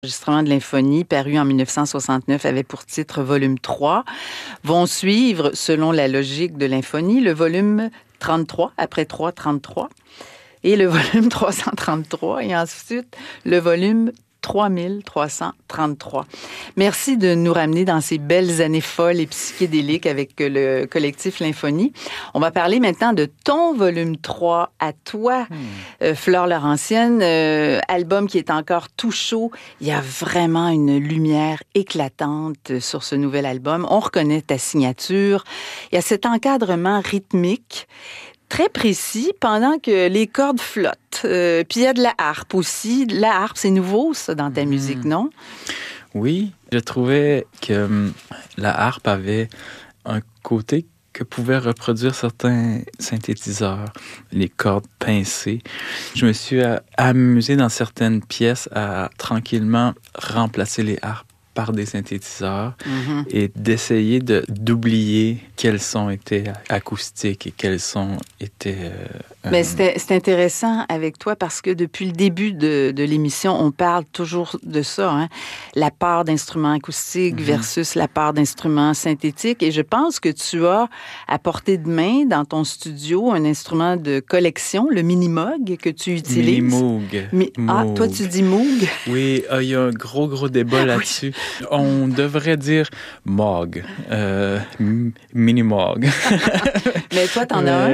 L'enregistrement de Lymphonie, paru en 1969, avait pour titre Volume 3. Vont suivre, selon la logique de Lymphonie, le volume 33, après 3, 33, et le volume 333, et ensuite le volume 3333. Merci de nous ramener dans ces belles années folles et psychédéliques avec le collectif Lymphonie. On va parler maintenant de ton volume 3 à toi, Flore Laurentienne, album qui est encore tout chaud. Il y a vraiment une lumière éclatante sur ce nouvel album. On reconnaît ta signature. Il y a cet encadrement rythmique très précis pendant que les cordes flottent. Puis il y a de la harpe aussi. La harpe, c'est nouveau, ça, dans ta musique, non? Oui, je trouvais que la harpe avait un côté que pouvaient reproduire certains synthétiseurs, les cordes pincées. Je me suis amusé dans certaines pièces à tranquillement remplacer les harpes par des synthétiseurs et d'essayer d'oublier quels sons étaient acoustiques et quels sons étaient... Mais c'est intéressant avec toi parce que depuis le début de l'émission, on parle toujours de ça, hein? La part d'instruments acoustiques versus la part d'instruments synthétiques. Et je pense que tu as à portée de main dans ton studio un instrument de collection, le Minimoog, que tu utilises. Minimoog. Ah, toi, tu dis Moog? Oui, il y a un gros débat là-dessus. Oui. On devrait dire Moog. Minimoog. Mais toi, t'en as un?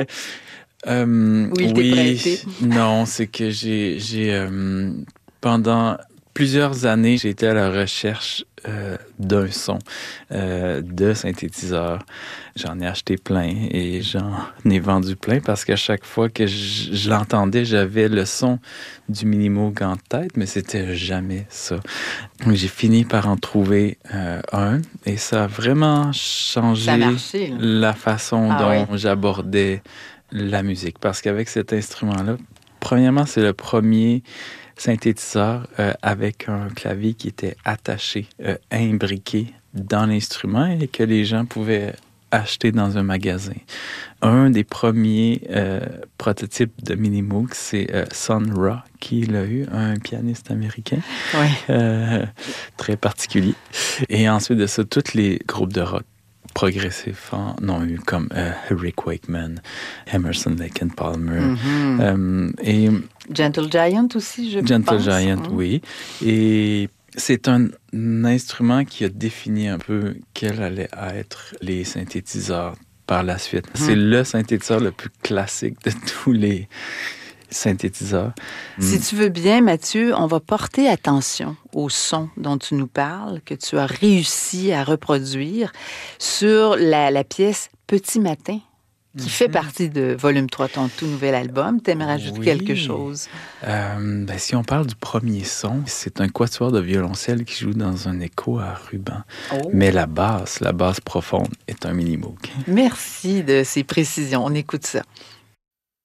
Oui, non, c'est que j'ai pendant plusieurs années, j'ai été à la recherche d'un son, de synthétiseur. J'en ai acheté plein et j'en ai vendu plein parce qu'à chaque fois que je l'entendais, j'avais le son du Minimoog en tête, mais c'était jamais ça. J'ai fini par en trouver un et ça a vraiment changé la façon dont j'abordais la musique. Parce qu'avec cet instrument-là, premièrement, c'est le premier synthétiseur avec un clavier qui était attaché, imbriqué dans l'instrument et que les gens pouvaient acheter dans un magasin. Un des premiers prototypes de Minimoog, c'est Sun Ra qui l'a eu, un pianiste américain très particulier. Et ensuite de ça, tous les groupes de rock progressifs en ont eu, comme Rick Wakeman, Emerson, Lake and Palmer. Et Gentle Giant aussi, je pense. Gentle Giant, oui. Et c'est un instrument qui a défini un peu quels allaient être les synthétiseurs par la suite. C'est le synthétiseur le plus classique de tous les synthétiseurs. Si tu veux bien, Mathieu, on va porter attention au son dont tu nous parles, que tu as réussi à reproduire sur la pièce Petit Matin, qui fait partie de Volume 3, ton tout nouvel album. T'aimerais ajouter quelque chose? Si on parle du premier son, c'est un quatuor de violoncelle qui joue dans un écho à ruban. Mais la basse profonde est un Minimoog. Merci de ces précisions. On écoute ça.